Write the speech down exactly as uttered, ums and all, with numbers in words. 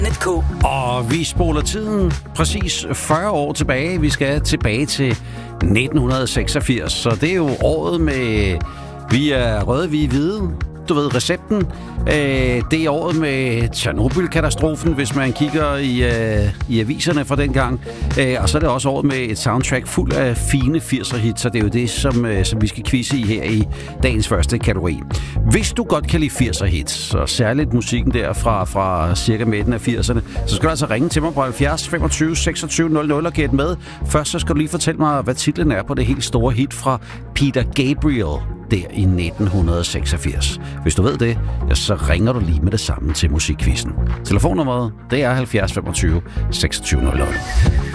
Og vi spoler tiden præcis fyrre år tilbage. Vi skal tilbage til nitten seksogfirs, så det er jo året med vi er røde, vi er hvide. Du ved, recepten. Det er året med Tjernobyl-katastrofen, hvis man kigger i, i aviserne fra den gang. Og så er det også året med et soundtrack fuld af fine firser-hits, så det er jo det, som, som vi skal quizze i her i dagens første kategori. Hvis du godt kan lide firser-hits, og særligt musikken der fra, fra cirka midten af firserne, så skal du altså ringe til mig på halvfjerds femogtyve seksogtyve nul nul og gætte med. Først så skal du lige fortælle mig, hvad titlen er på det helt store hit fra Peter Gabriel der i nitten seksogfirs. Hvis du ved det, ja, så ringer du lige med det samme til musikquizzen. Telefonnummeret, det er halvfjerds femogtyve seksogtyve nul nul.